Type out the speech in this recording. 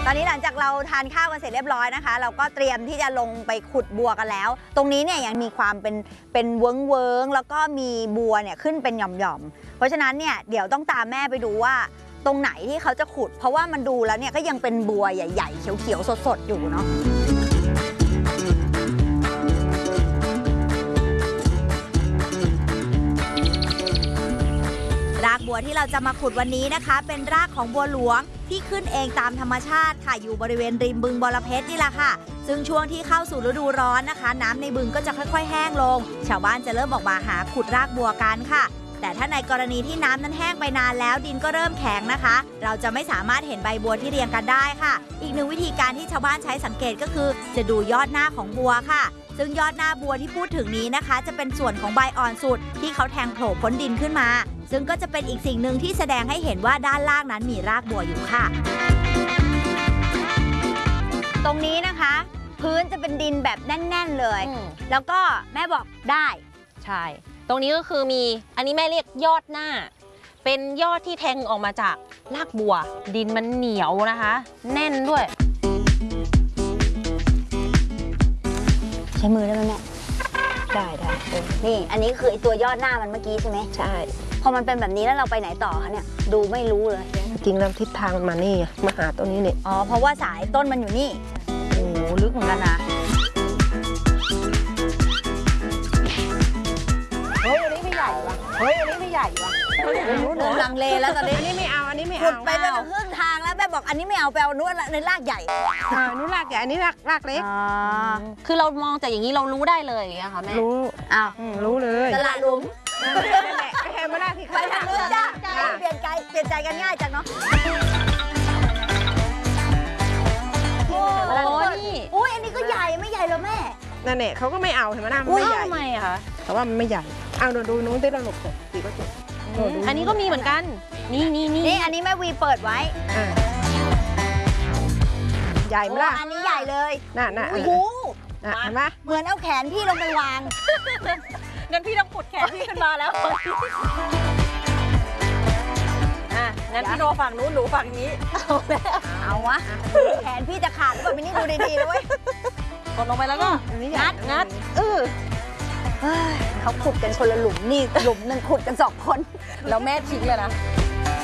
อนนี้หลังจากเราทานข้าวกันเสร็จเรียบร้อยนะคะเราก็เตรียมที่จะลงไปขุดบัวกันแล้วตรงนี้เนี่ยยังมีความเป็นเวิ้งแล้วก็มีบัวเนี่ยขึ้นเป็นหย่อมๆเพราะฉะนั้นเนี่ยเดี๋ยวต้องตามแม่ไปดูว่าตรงไหนที่เขาจะขุดเพราะว่ามันดูแล้วเนี่ยก็ยังเป็นบัวใหญ่ๆเขียวๆสดๆอยู่เนาะรากบัวที่เราจะมาขุดวันนี้นะคะเป็นรากของบัวหลวงที่ขึ้นเองตามธรรมชาติค่ะอยู่บริเวณริมบึงบรเพชรนี่แหละค่ะซึ่งช่วงที่เข้าสู่ฤดูร้อนนะคะน้ำในบึงก็จะค่อยๆแห้งลงชาวบ้านจะเริ่มออกมาหาขุดรากบัวกันค่ะแต่ถ้าในกรณีที่น้ำนั้นแห้งไปนานแล้วดินก็เริ่มแข็งนะคะเราจะไม่สามารถเห็นใบบัวที่เรียงกันได้ค่ะอีกหนึ่งวิธีการที่ชาวบ้านใช้สังเกตก็คือจะดูยอดหน้าของบัวค่ะซึ่งยอดหน้าบัวที่พูดถึงนี้นะคะจะเป็นส่วนของใบอ่อนสุดที่เขาแทงโผล่พ้นดินขึ้นมาซึ่งก็จะเป็นอีกสิ่งหนึ่งที่แสดงให้เห็นว่าด้านล่างนั้นมีรากบัวอยู่ค่ะตรงนี้นะคะพื้นจะเป็นดินแบบแน่นๆเลยแล้วก็แม่บอกได้ใช่ตรงนี้ก็คือมีอันนี้แม่เรียกยอดหน้าเป็นยอดที่แทงออกมาจากรากบัวดินมันเหนียวนะคะแน่นด้วยใช้มือได้ไหมแม่ได้นี่อันนี้คือไอตัวยอดหน้ามันเมื่อกี้ใช่ไหมใช่พอมันเป็นแบบนี้แล้วเราไปไหนต่อคะเนี่ยดูไม่รู้เลยจริงแล้วทิศทางมันมานี่มาหาตัวนี้เนี่ยอ๋อเพราะว่าสายต้นมันอยู่นี่โอ้ลึกเหมือนกันนะเฮ้ยอันนี้ไม่ใหญ่ว่ะเฮ้ยอันนี้ไม่ใหญ่ว่ะหนูลังเลแล้วตอนนี้อันนี้ไม่เอาอันนี้ไม่เอาขุดไปเป็นครึ่งทางแล้วแม่บอกอันนี้ไม่เอาไปเอานู้นในรากใหญ่นู้นรากใหญ่อันนี้รากเล็กคือเรามองจากอย่างนี้เรารู้ได้เลยอย่างเงี้ยค่ะแม่รู้อ้าวรู้เลยตลาดหลุมไปแฮมมาได้ที่ไปทางนู้นจ้ะเปลี่ยนใจกันง่ายจังเนาะโอ้นี่อุ้ยอันนี้ก็ใหญ่ไม่ใหญ่หรอแม่นั่นแหละเขาก็ไม่เอาเห็นไหมนะไม่ใหญ่ทำไมอะคะแต่ว่ามันไม่ใหญ่เอาดูนู้นที่เราหลบสีก็จบอันนี้ก็มีเหมือนกันนี่อันนี้แม่วีเปิดไว้ใหญ่ไหมล่ะอันนี้ใหญ่เลยน่ะโอ้โหเห็นไหมเหมือนเอาแขนพี่ลงไปวางงั้นพี่ต้องขุดแขนพี่ขึ้นมาแล้วงั้นพี่โนฝั่งนู้นหนูฝั่งนี้เอาวะแขนพี่จะขาดหรือเปล่าพี่นี่ดูดีๆด้วยกดลงไปแล้วก็งัดเขาขุดกันคนละหลุมนี่หลุมนึงขุดกัน2 คนแล้วแม่ทิ้งเลยนะ